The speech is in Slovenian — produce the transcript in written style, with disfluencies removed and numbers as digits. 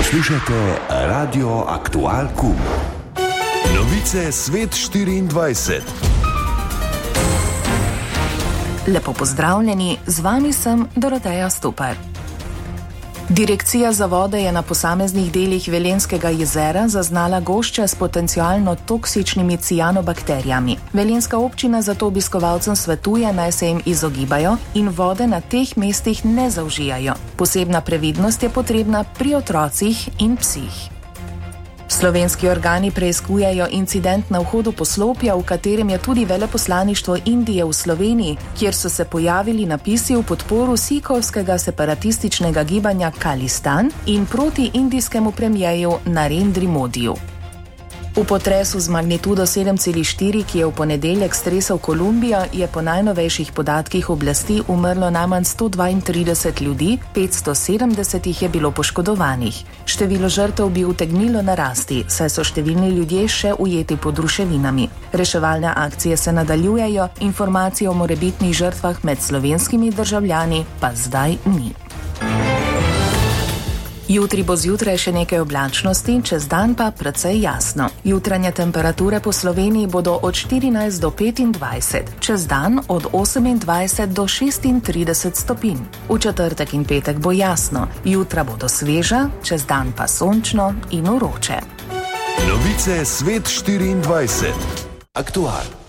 Poslušate Radio Aktual Kum. Novice Svet 24. Lepo pozdravljeni, z vami sem Doroteja Stopar. Direkcija za vode je na posameznih delih Velenjskega jezera zaznala gošče s potencialno toksičnimi cianobakterijami. Velenjska občina zato obiskovalcem svetuje, naj se jim izogibajo in vode na teh mestih ne zaužijajo. Posebna previdnost je potrebna pri otrocih in psih. Slovenski organi preiskujejo incident na vhodu poslopja, v katerem je tudi veleposlaništvo Indije v Sloveniji, kjer so se pojavili napisi v podporu sikovskega separatističnega gibanja Khalistan in proti indijskemu premijeju Narendri Modiju. V potresu z magnitudo 7,4, ki je v ponedeljek stresel Kolumbijo, je po najnovejših podatkih oblasti umrlo najmanj 132 ljudi, 570 jih je bilo poškodovanih. Število žrtev bi utegnilo narasti, saj so številni ljudje še ujeti pod ruševinami. Reševalne akcije se nadaljujejo, informacije o morebitnih žrtvah med slovenskimi državljani pa zdaj ni. Jutri bo zjutraj še nekaj oblačnosti, čez dan pa precej jasno. Jutranje temperature po Sloveniji bodo od 14 do 25, čez dan od 28 do 36 stopinj. V četrtek in petek bo jasno, jutra bodo sveža, čez dan pa sončno in vroče. Novice Svet 24. Aktual.